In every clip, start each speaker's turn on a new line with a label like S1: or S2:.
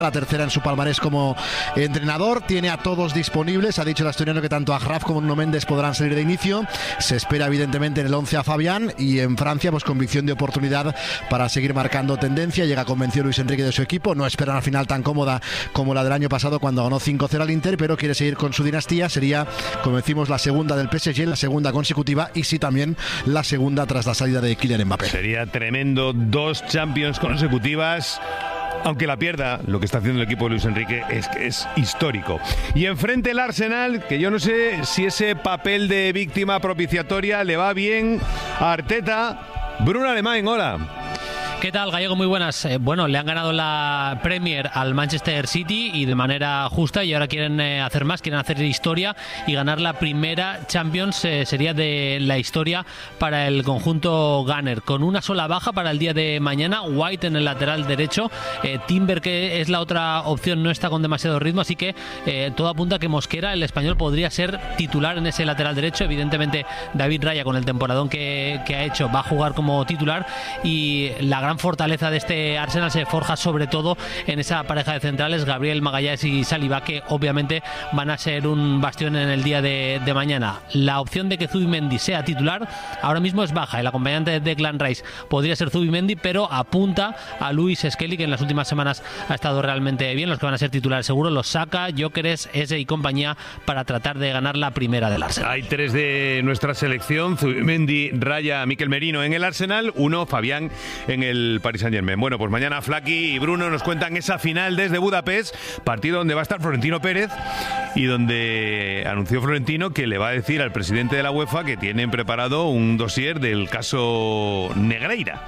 S1: la tercera en su palmarés como entrenador. Tiene a todos disponibles. Ha dicho el asturiano que tanto Agraf como Nuno Méndez podrán salir de inicio. Se espera evidentemente en el 11 a Fabián, y en Francia pues convicción de oportunidad para seguir marcando tendencia. Llega convencido Luis Enrique de su equipo. No espera una final tan cómoda como la del año pasado cuando ganó 5-0 al Inter, pero quiere seguir con su dinastía. Sería, como decimos, la segunda del PSG, la segunda consecutiva, y sí también la segunda tras la salida de Kylian Mbappé.
S2: Sería tremendo, 2 Champions consecutivas. Aunque la pierda, lo que está haciendo el equipo de Luis Enrique es que es histórico. Y enfrente el Arsenal, que yo no sé si ese papel de víctima propiciatoria le va bien a Arteta. Bruno Alemán, hola.
S3: ¿Qué tal, Gallego? Muy buenas. Bueno, le han ganado la Premier al Manchester City y de manera justa, y ahora quieren hacer más, quieren hacer historia y ganar la primera Champions, sería de la historia para el conjunto Gunner, con una sola baja para el día de mañana. White en el lateral derecho, Timber, que es la otra opción, no está con demasiado ritmo, así que todo apunta a que Mosquera, el español, podría ser titular en ese lateral derecho. Evidentemente David Raya, con el temporadón que ha hecho, va a jugar como titular, y la gran fortaleza de este Arsenal se forja sobre todo en esa pareja de centrales, Gabriel Magalhães y Saliba, que obviamente van a ser un bastión en el día de mañana. La opción de que Zubimendi sea titular ahora mismo es baja. El acompañante de Declan Rice podría ser Zubimendi, pero apunta a Luis Skelly, que en las últimas semanas ha estado realmente bien. Los que van a ser titulares seguro los Saka, Gyökeres, Eze y compañía, para tratar de ganar la primera del Arsenal.
S2: Hay 3 de nuestra selección: Zubimendi, Raya, Mikel Merino en el Arsenal, 1 Fabián en el Paris Saint-Germain. Bueno, pues mañana Flaki y Bruno nos cuentan esa final desde Budapest, partido donde va a estar Florentino Pérez, y donde anunció Florentino que le va a decir al presidente de la UEFA que tienen preparado un dossier del caso Negreira.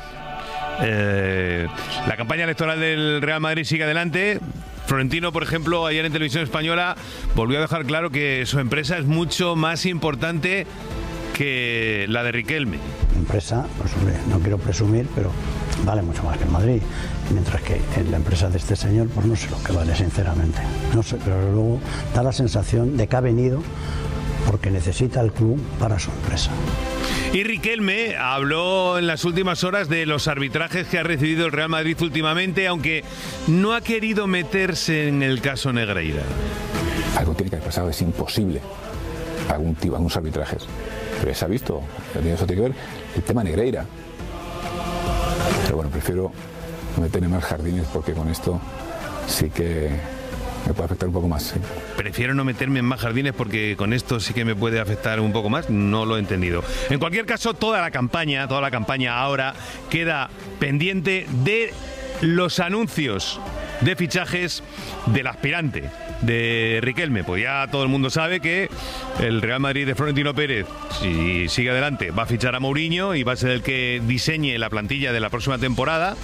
S2: La campaña electoral del Real Madrid sigue adelante. Florentino, por ejemplo, ayer en Televisión Española volvió a dejar claro que su empresa es mucho más importante que la de Riquelme.
S4: Empresa, pues hombre, no quiero presumir, pero vale mucho más que el Madrid, mientras que en la empresa de este señor, pues no sé lo que vale, sinceramente. No sé, pero luego da la sensación de que ha venido porque necesita el club para su empresa.
S2: Y Riquelme habló en las últimas horas de los arbitrajes que ha recibido el Real Madrid últimamente, aunque no ha querido meterse en el caso Negreira.
S5: Algo tiene que haber pasado, es imposible algunos arbitrajes. Pero se ha visto, eso tiene que ver el tema Negreira. Pero bueno, prefiero no meterme en más jardines, porque con esto sí que me puede afectar un poco más. ¿Sí?
S2: Prefiero no meterme en más jardines porque con esto sí que me puede afectar un poco más. No lo he entendido. En cualquier caso, toda la campaña ahora queda pendiente de los anuncios de fichajes del aspirante de Riquelme. Pues ya todo el mundo sabe que el Real Madrid de Florentino Pérez, si sigue adelante, va a fichar a Mourinho y va a ser el que diseñe la plantilla de la próxima temporada.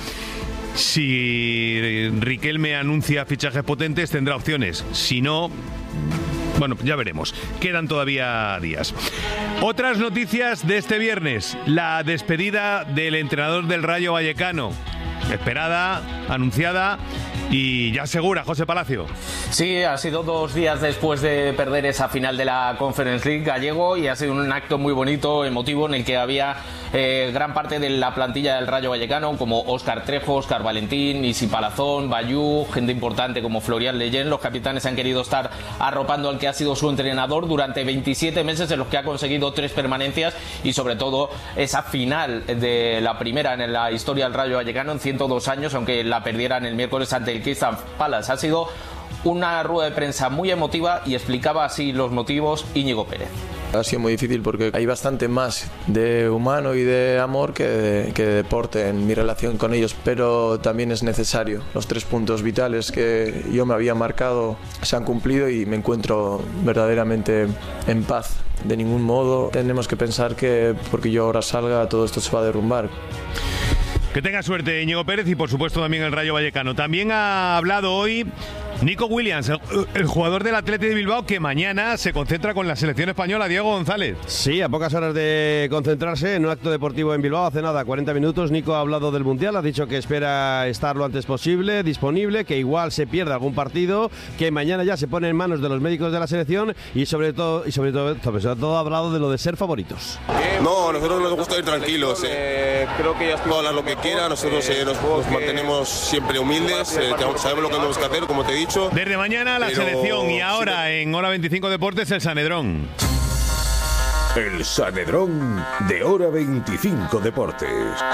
S2: Si Riquelme anuncia fichajes potentes, tendrá opciones. Si no, bueno, ya veremos. Quedan todavía días. Otras noticias de este viernes: la despedida del entrenador del Rayo Vallecano. Esperada, anunciada y ya segura, José Palacio.
S6: Sí, ha sido 2 días después de perder esa final de la Conference League, Gallego, y ha sido un acto muy bonito, emotivo, en el que había gran parte de la plantilla del Rayo Vallecano, como Óscar Trejo, Óscar Valentín, Isi Palazón, Bayú, gente importante como Florian Leyen. Los capitanes han querido estar arropando al que ha sido su entrenador durante 27 meses, en los que ha conseguido 3 permanencias, y sobre todo esa final de la primera en la historia del Rayo Vallecano en 102 años, aunque la perdieran el miércoles ante el Crystal Palace. Ha sido una rueda de prensa muy emotiva, y explicaba así los motivos Íñigo Pérez.
S7: Ha sido muy difícil porque hay bastante más de humano y de amor que de deporte en mi relación con ellos, pero también es necesario. Los 3 puntos vitales que yo me había marcado se han cumplido y me encuentro verdaderamente en paz. De ningún modo tenemos que pensar que porque yo ahora salga todo esto se va a derrumbar.
S2: Que tenga suerte Íñigo Pérez, y por supuesto también el Rayo Vallecano. También ha hablado hoy Nico Williams, el jugador del Athletic de Bilbao, que mañana se concentra con la selección española. Diego González.
S8: Sí, a pocas horas de concentrarse en un acto deportivo en Bilbao, hace nada, 40 minutos, Nico ha hablado del Mundial, ha dicho que espera estar lo antes posible, disponible, que igual se pierde algún partido, que mañana ya se pone en manos de los médicos de la selección y sobre todo ha hablado de lo de ser favoritos.
S9: No, a nosotros nos gusta ir tranquilos. Creo que ya puedo hablar lo que quiera, nosotros nos mantenemos siempre humildes, sabemos lo que tenemos que hacer, como te he dicho.
S2: Desde mañana la selección y ahora en Hora 25 Deportes el Sanedrón.
S10: El Sanedrón de Hora 25 Deportes.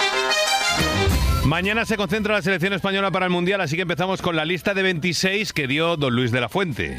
S2: Mañana se concentra la selección española para el Mundial, así que empezamos con la lista de 26 que dio don Luis de la Fuente.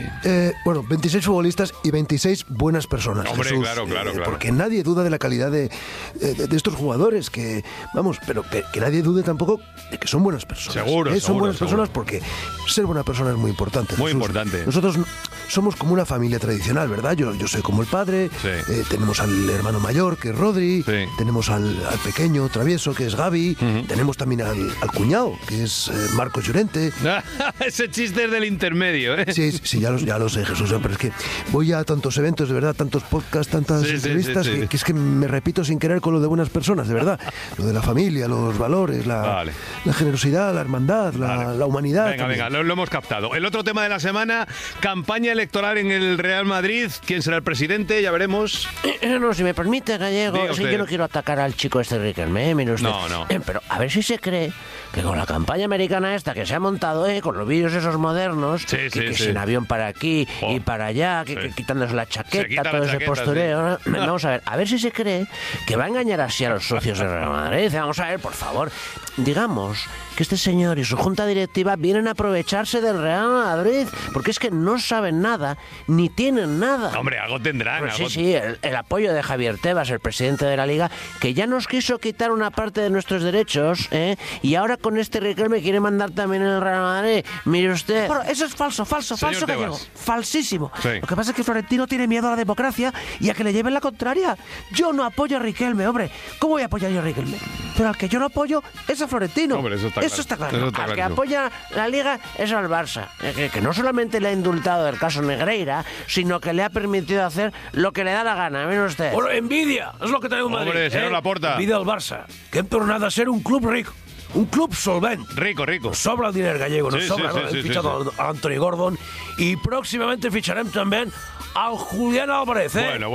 S11: 26 futbolistas y 26 buenas personas.
S2: Hombre,
S11: Jesús,
S2: claro.
S11: Porque nadie duda de la calidad de estos jugadores, pero que nadie dude tampoco de que son buenas personas.
S2: Seguro.
S11: Son buenas personas porque ser buena persona es muy importante.
S2: Muy
S11: Jesús.
S2: importante.
S11: Nosotros somos como una familia tradicional, ¿verdad? Yo soy como el padre, tenemos al hermano mayor, que es Rodri, tenemos al pequeño travieso, que es Gavi, tenemos también al cuñado, que es Marcos Llorente.
S2: Ese chiste es del intermedio, ¿eh?
S11: Sí, ya lo sé, Jesús, pero es que voy a tantos eventos, de verdad, tantos podcasts, tantas entrevistas, que es que me repito sin querer con lo de buenas personas, de verdad. Lo de la familia, los valores, la generosidad, la hermandad, la humanidad.
S2: Venga, lo hemos captado. El otro tema de la semana, campaña electoral en el Real Madrid. ¿Quién será el presidente? Ya veremos.
S12: No, si me permite, Gallego, yo no quiero atacar al chico este Riquelme, mire usted.
S2: No.
S12: Pero a ver si se cree que con la campaña americana esta que se ha montado, con los vídeos esos modernos, sin avión para aquí y para allá, quitándose la chaqueta, todo ese postureo. Vamos a ver si se cree que va a engañar así a los socios de Real Madrid. Vamos a ver, por favor, digamos que este señor y su junta directiva vienen a aprovecharse del Real Madrid, porque es que no saben nada, ni tienen nada.
S2: Hombre, algo tendrán.
S12: El apoyo de Javier Tebas, el presidente de la Liga, que ya nos quiso quitar una parte de nuestros derechos, y ahora con este Riquelme quiere mandar también el Real Madrid. Mire usted.
S13: Bueno, eso es falso, Gallego. Falsísimo.
S12: Sí.
S13: Lo que pasa es que Florentino tiene miedo a la democracia y a que le lleven la contraria. Yo no apoyo a Riquelme, hombre. ¿Cómo voy a apoyar yo a Riquelme? Pero al que yo no apoyo es a Florentino.
S2: Hombre, eso está claro.
S12: Al que apoya la Liga es al Barça, que no solamente le ha indultado el caso Negreira, sino que le ha permitido hacer lo que le da la gana. Mire usted.
S14: Bueno, envidia, es lo que tenemos Madrid.
S2: Hombre, señor Laporta.
S14: Envidia al Barça, que hem tornat a ser un club rico. Un club solvent.
S2: Rico.
S14: Nos sobra el dinero gallego, nos sobra. Hem fichado a Anthony Gordon y próximamente ficharem también al Julián Álvarez,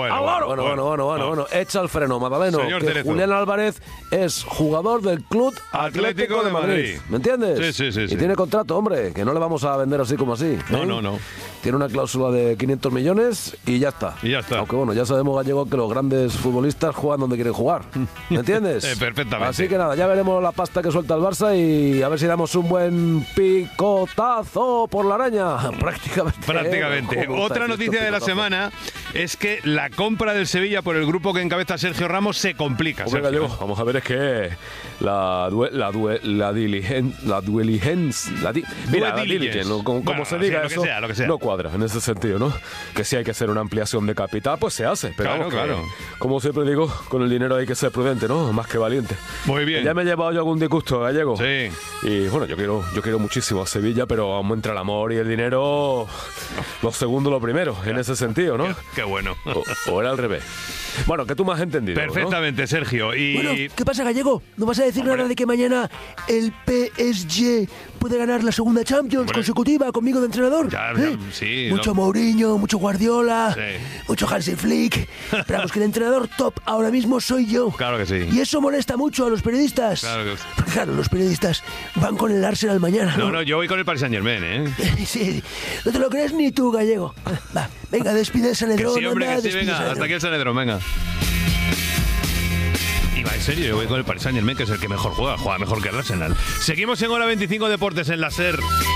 S15: Bueno, echa el freno, Madaleno.
S2: Señor
S15: que
S2: Cerezo.
S15: Julián Álvarez es jugador del Club Atlético de Madrid. ¿Me entiendes?
S2: Sí.
S15: Y tiene contrato, hombre, que no le vamos a vender así como así.
S2: No.
S15: Tiene una cláusula de 500 millones y ya está. Aunque bueno, ya sabemos, Gallego, que los grandes futbolistas juegan donde quieren jugar. ¿Me entiendes?
S2: Perfectamente.
S15: Así que nada, ya veremos la pasta que suelta el Barça y a ver si damos un buen picotazo por la araña. Prácticamente.
S2: Otra noticia de la semana es que la compra del Sevilla por el grupo que encabeza Sergio Ramos se complica.
S15: Hombre, Gallego, vamos a ver, es que la diligence, como se diga eso,
S2: lo que sea.
S15: no cuadra en ese sentido, ¿no? Que si hay que hacer una ampliación de capital, pues se hace. Pero
S2: claro.
S15: Como siempre digo, con el dinero hay que ser prudente, ¿no? Más que valiente.
S2: Muy bien.
S15: Ya me he llevado yo algún disgusto, Gallego.
S2: Sí.
S15: Y bueno, yo quiero muchísimo a Sevilla, pero aún entre el amor y el dinero, lo segundo lo primero, en ese sentido, ¿no?
S2: Qué bueno.
S15: O era al revés. Bueno, que tú me has entendido.
S2: Perfectamente, ¿no? Sergio. Y...
S13: Bueno, ¿qué pasa, Gallego? ¿No vas a decir nada de que mañana el PSG puede ganar la segunda Champions consecutiva conmigo de entrenador?
S2: Ya, sí.
S13: Mucho Mourinho, mucho Guardiola, mucho Hansi Flick. Pero vamos, que el entrenador top ahora mismo soy yo.
S2: Claro que sí.
S13: Y eso molesta mucho a los periodistas. Porque claro, los periodistas van con el Arsenal mañana.
S2: No, yo voy con el Paris Saint-Germain, ¿eh?
S13: Sí, no te lo crees ni tú, Gallego. Va, venga, despide el Sanedrón.
S2: Que sí, hombre, venga, hasta aquí el Sanedrón, venga. Y va, en serio, yo voy con el Paris Saint-Germain, que es el que mejor juega mejor que el Arsenal. Seguimos en Hora 25 Deportes en la SER.